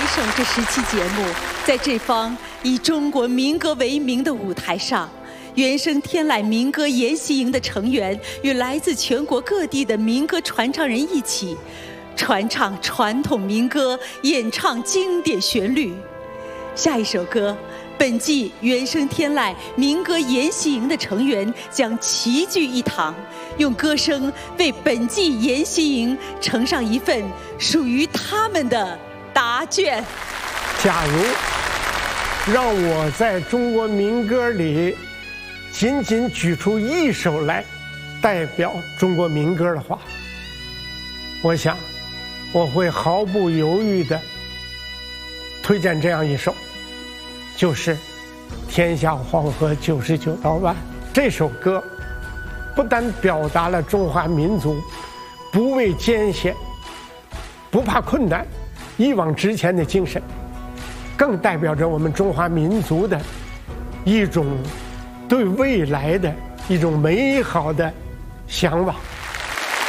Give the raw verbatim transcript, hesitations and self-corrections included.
手这十期节目，在这方以中国民歌为名的舞台上，原声天籁民歌研习营的成员与来自全国各地的民歌传唱人一起，传唱传统民歌，演唱经典旋律。下一首歌，本季原声天籁民歌研习营的成员将齐聚一堂，用歌声为本季研习营呈上一份属于他们的答卷。 假如让我在中国民歌里仅仅举出一首来代表中国民歌的话，我想我会毫不犹豫地推荐这样一首，就是《天下黄河九十九道弯》。这首歌不但表达了中华民族不畏艰险、不怕困难、一往直前的精神，更代表着我们中华民族的一种对未来的一种美好的向往。